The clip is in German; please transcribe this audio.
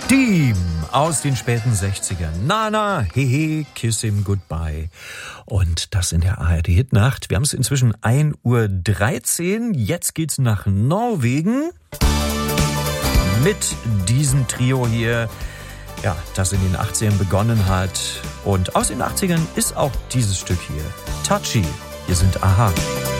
Team aus den späten 60ern. Nana, hehe, kiss him goodbye. Und das in der ARD-Hitnacht. Wir haben es inzwischen 1:13 Uhr. Jetzt geht's nach Norwegen mit diesem Trio hier, ja, das in den 80ern begonnen hat. Und aus den 80ern ist auch dieses Stück hier. Touchy. Hier sind Aha.